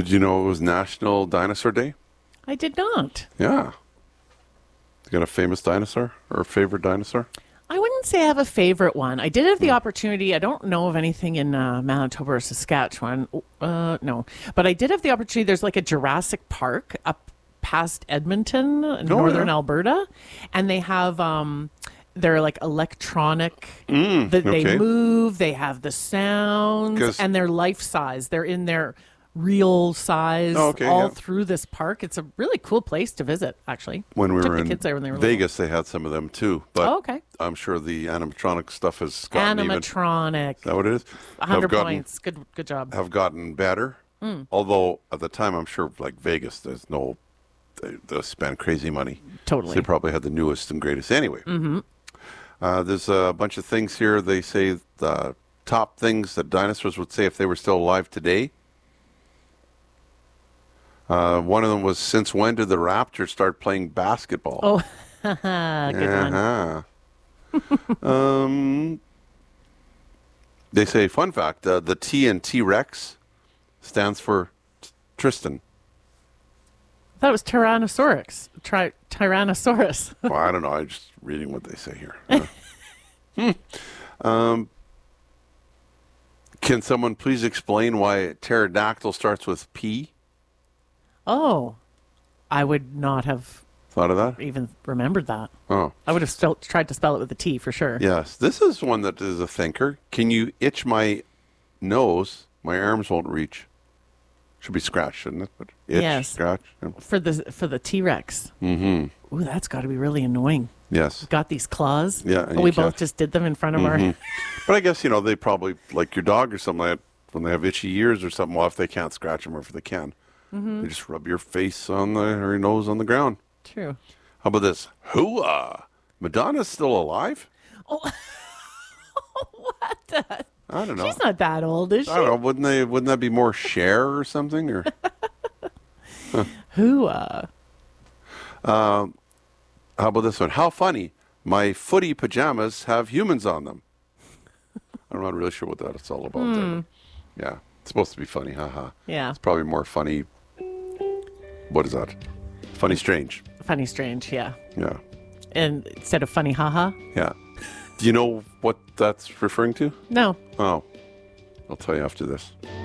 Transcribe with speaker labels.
Speaker 1: Did you know it was National Dinosaur Day?
Speaker 2: I did not.
Speaker 1: Yeah. You got a famous dinosaur or a favorite dinosaur?
Speaker 2: I wouldn't say I have a favorite one. I did have the opportunity. I don't know of anything in Manitoba or Saskatchewan. No. But I did have the opportunity. There's like a Jurassic Park up past Edmonton, northern Alberta. And they have, they're like electronic. They move. They have the sounds. And they're life size. They're in their real size through this park. It's a really cool place to visit, actually.
Speaker 1: When we
Speaker 2: Took
Speaker 1: were
Speaker 2: the
Speaker 1: in
Speaker 2: kids there when they were
Speaker 1: Vegas, they had some of them too. But I'm sure the animatronic stuff has gotten
Speaker 2: animatronic.
Speaker 1: Is that what it is?
Speaker 2: 100 points. Good job.
Speaker 1: Have gotten better. Although at the time, I'm sure like Vegas, there's no, they spend crazy money.
Speaker 2: Totally.
Speaker 1: So they probably had the newest and greatest anyway. There's a bunch of things here. They say the top things that dinosaurs would say if they were still alive today. One of them was, since when did the Raptors start playing basketball?
Speaker 2: Oh, good one.
Speaker 1: They say, fun fact, the T in T-Rex stands for Tristan.
Speaker 2: I thought it was Tyrannosaurus. Tyrannosaurus.
Speaker 1: Well, I don't know. I'm just reading what they say here. Can someone please explain why pterodactyl starts with P?
Speaker 2: Oh, I would not have
Speaker 1: thought of that.
Speaker 2: Even remembered that.
Speaker 1: Oh,
Speaker 2: I would have tried to spell it with a T for sure.
Speaker 1: Yes, this is one that is a thinker. Can you itch my nose? My arms won't reach. Should be scratched, shouldn't it? But itch, scratch. Yeah.
Speaker 2: For the T-Rex. Ooh, that's got to be really annoying.
Speaker 1: Yes.
Speaker 2: We've got these claws.
Speaker 1: Yeah.
Speaker 2: And we both just did them in front of our.
Speaker 1: But I guess they probably like your dog or something like that. When they have itchy ears or something. Well, if they can't scratch them or if they can. You just rub your face or your nose on the ground.
Speaker 2: True.
Speaker 1: How about this? Hooah! Madonna's still alive?
Speaker 2: Oh, what the?
Speaker 1: I don't know.
Speaker 2: She's not that old, is she?
Speaker 1: I don't know. Wouldn't that be more Cher or something? Or
Speaker 2: Hooah!
Speaker 1: How about this one? How funny! My footy pajamas have humans on them. I'm not really sure what that's all about. Yeah, it's supposed to be funny. Haha.
Speaker 2: Yeah.
Speaker 1: It's probably more funny. What is that? Funny strange.
Speaker 2: Funny strange, yeah.
Speaker 1: Yeah.
Speaker 2: And instead of funny haha?
Speaker 1: Yeah. Do you know what that's referring to?
Speaker 2: No.
Speaker 1: Oh. I'll tell you after this.